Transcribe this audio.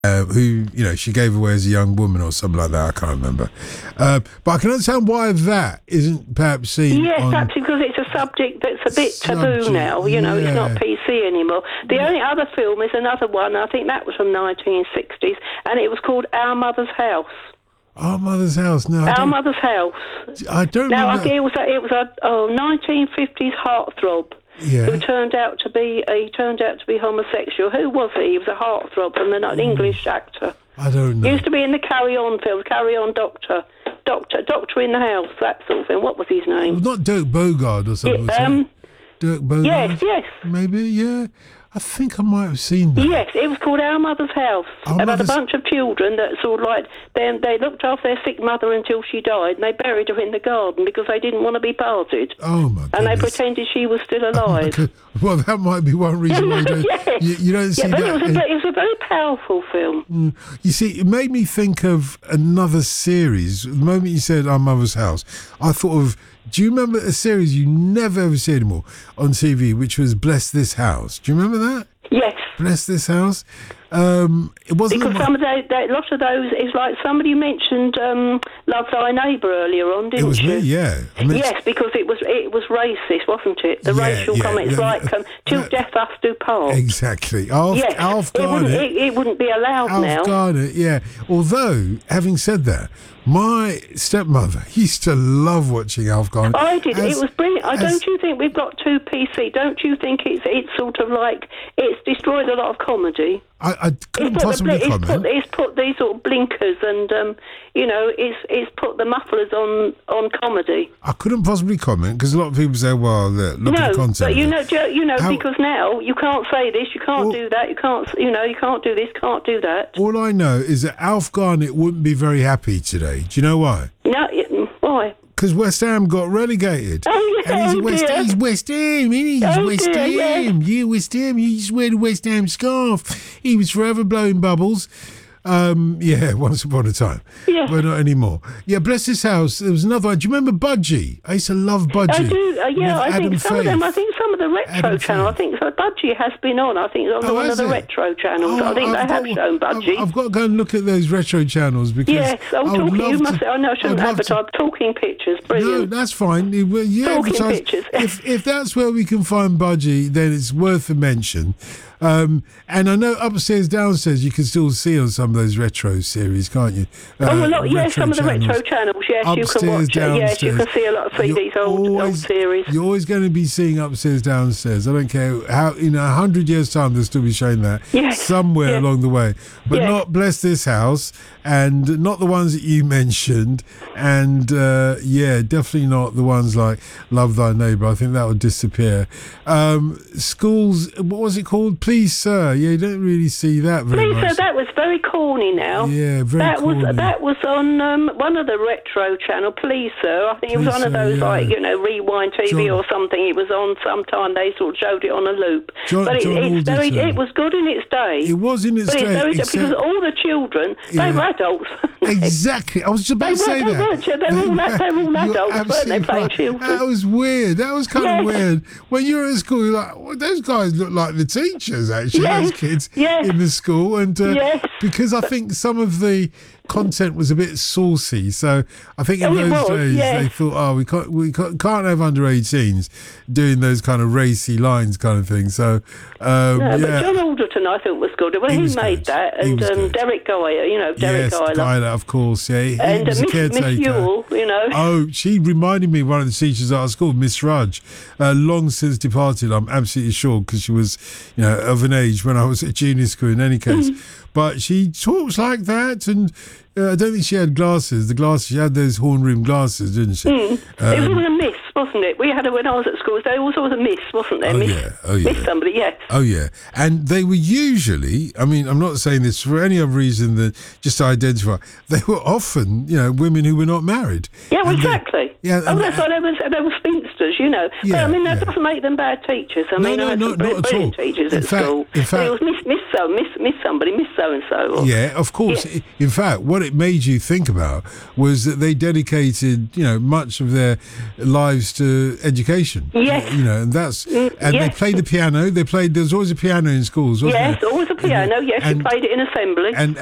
who, she gave away as a young woman or something like that. I can't remember. But I can understand why that isn't perhaps seen. Yes, perhaps because it's a subject that's a bit taboo now. It's not PC anymore. The only other film is another one. I think that was from 1960s, and it was called Our Mother's House. Our Mother's House. No, Our Mother's House. I don't know. Now, it was a 1950s heartthrob. Yeah. Who turned out to be homosexual. Who was he? He was a heartthrob and an English actor. I don't know. He used to be in the Carry On film, Carry On Doctor in the House, that sort of thing. What was his name? Well, not Dirk Bogarde or something. Dirk Bogarde? Yes. Maybe, yeah. I think I might have seen that. Yes, it was called Our Mother's House. About a bunch of children that sort of like, they looked after their sick mother until she died, and they buried her in the garden because they didn't want to be parted. Oh, my goodness. And they pretended she was still alive. Oh, well, that might be one reason why you don't see that. It was a very powerful film. You see, it made me think of another series. The moment you said Our Mother's House, I thought of... Do you remember a series you never ever see anymore on TV, which was Bless This House? Do you remember that? Yes. Bless This House? It wasn't... Because some of lots of those, it's like somebody mentioned Love Thy Neighbour earlier on, didn't you? It was me, yeah. Yes, because it was racist, wasn't it? The racial comments like, till death us do part. Exactly. Alf Garnett. It wouldn't be allowed now. Alf Garnett, yeah. Although, having said that, my stepmother used to love watching Alf Garnett. I did. It was brilliant. Don't you think we've got too PC? Don't you think it's sort of like it's destroyed a lot of comedy? I couldn't possibly comment. It's put these sort of blinkers and it's put the mufflers on comedy. I couldn't possibly comment because a lot of people say, "Well, look at the content." But because now you can't say this, you can't do that, you can't do this, can't do that. All I know is that Alf Garnett wouldn't be very happy today. Do you know why? No, why? Because West Ham got relegated. Oh, yeah, and he's West Ham, isn't he? He's West Ham. Yeah, West Ham. You just wear the West Ham scarf. He was forever blowing bubbles. Once upon a time. Yeah. But not anymore. Yeah, Bless This House. There was another one. Do you remember Budgie? I used to love Budgie. I do. I think some of them. I think some of the retro channels. I think Budgie has been on. I think on one of the retro channels. I think they have shown Budgie. I've got to go and look at those retro channels because. Yes, I know I shouldn't advertise. Talking Pictures, brilliant. No, that's fine. Talking Pictures. If that's where we can find Budgie, then it's worth a mention. And I know upstairs, downstairs, you can still see on some of those retro series, can't you? Some of the retro channels, yes, upstairs, you can watch it. Yes, you can see a lot of these old series. You're always going to be seeing upstairs, downstairs. I don't care how, 100 years' time, they'll still be showing that somewhere along the way. But not Bless This House, and not the ones that you mentioned, and definitely not the ones like Love Thy Neighbour. I think that would disappear. Schools, what was it called? Please Sir. Yeah, you don't really see that very much. Please Sir, that was very corny now. Yeah, very corny. That was on one of the retro channel, Please Sir. I think it was one of those Rewind TV or something. It was on sometime. They sort of showed it on a loop. It was good in its day. It was in its day. Because all the children, they were adults. Exactly. I was just about to say that. They were all adults, weren't they, playing children? That was weird. That was kind of weird. When you were at school, you're like, well, those guys look like the teachers, actually, those kids in the school. And because I think some of the content was a bit saucy, so I think in those days they thought, we can't have under 18s doing those kind of racy lines kind of thing. So but John Alderton I thought was good. Well, he made that, and Derek Guyer, Derek Guyer, of course, he and was a caretaker. Miss Ewell, Oh, she reminded me of one of the teachers at our school, Miss Rudge, long since departed, I'm absolutely sure, because she was, of an age when I was at junior school in any case. But she talks like that, and I don't think she had glasses. She had those horn-rimmed glasses, didn't she? It was a miss, wasn't it? We had her when I was at school. There also was a miss, wasn't there? Miss somebody, yes. Oh, yeah. And they were usually, I'm not saying this for any other reason than just to identify, they were often, women who were not married. Yeah, well, exactly. That's why they were spinsters, Yeah, but, that doesn't make them bad teachers. No, not at all. Teachers at school. In fact, it was Miss somebody, Miss so-and-so. Yeah, of course. Yes. In fact, what what it made you think about was that they dedicated, much of their lives to education. Yes. And that's they played the piano. There's always a piano in schools, wasn't there? Yes, always a piano. Yes, you played it in assembly. And